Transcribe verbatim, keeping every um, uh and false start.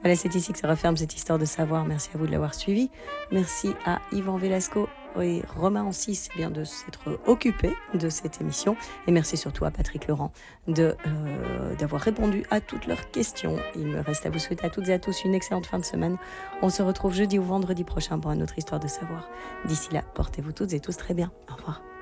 Voilà, c'est ici que se referme cette histoire de savoir. Merci à vous de l'avoir suivi. Merci à Yvan Velasco et Romain Ancis eh bien, de s'être occupés de cette émission. Et merci surtout à Patrick Laurent de, euh, d'avoir répondu à toutes leurs questions. Il me reste à vous souhaiter à toutes et à tous une excellente fin de semaine. On se retrouve jeudi ou vendredi prochain pour une autre histoire de savoir. D'ici là, portez-vous toutes et tous très bien. Au revoir.